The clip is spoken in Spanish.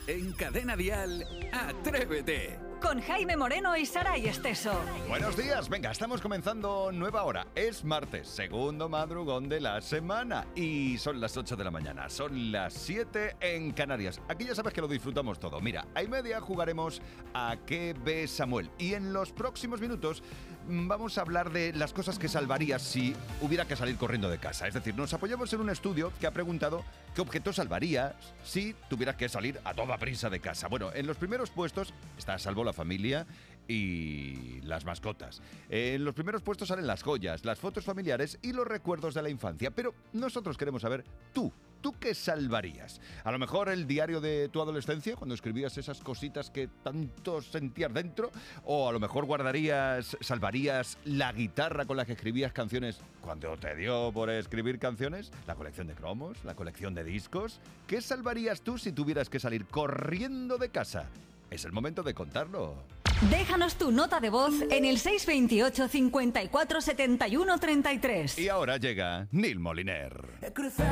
En Cadena Dial, Atrévete. Con Jaime Moreno y Saray Esteso. Buenos días, venga, estamos comenzando nueva hora. Es martes, segundo madrugón de la semana. Y son las 8 de la mañana, son las 7 en Canarias. Aquí ya sabes que lo disfrutamos todo. Mira, a y media jugaremos a ¿Qué ve Samuel? Y en los próximos minutos vamos a hablar de las cosas que salvarías si hubiera que salir corriendo de casa. Es decir, nos apoyamos en un estudio que ha preguntado qué objetos salvarías si tuvieras que salir a toda prisa de casa. Bueno, en los primeros puestos está a salvo la familia y las mascotas. En los primeros puestos salen las joyas, las fotos familiares y los recuerdos de la infancia. Pero nosotros queremos saber, ¿tú qué salvarías? A lo mejor el diario de tu adolescencia, cuando escribías esas cositas que tanto sentías dentro, o a lo mejor salvarías la guitarra con la que escribías canciones cuando te dio por escribir canciones, la colección de cromos, la colección de discos. ¿Qué salvarías tú si tuvieras que salir corriendo de casa? Es el momento de contarlo. Déjanos tu nota de voz en el 628 54 71 33. Y ahora llega Neil Moliner.